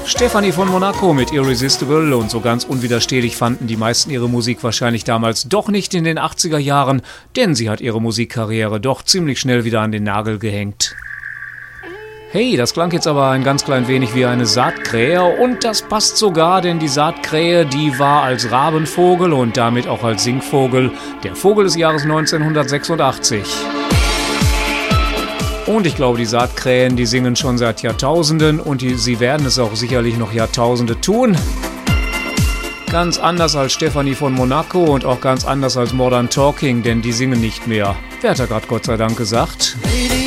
Stefanie von Monaco mit Irresistible, und so ganz unwiderstehlich fanden die meisten ihre Musik wahrscheinlich damals doch nicht in den 80er Jahren, denn sie hat ihre Musikkarriere doch ziemlich schnell wieder an den Nagel gehängt. Hey, das klang jetzt aber ein ganz klein wenig wie eine Saatkrähe, und das passt sogar, denn die Saatkrähe, die war als Rabenvogel und damit auch als Singvogel der Vogel des Jahres 1986. Und ich glaube, die Saatkrähen, die singen schon seit Jahrtausenden, und sie werden es auch sicherlich noch Jahrtausende tun. Ganz anders als Stefanie von Monaco und auch ganz anders als Modern Talking, denn die singen nicht mehr. Wer hat da gerade Gott sei Dank gesagt?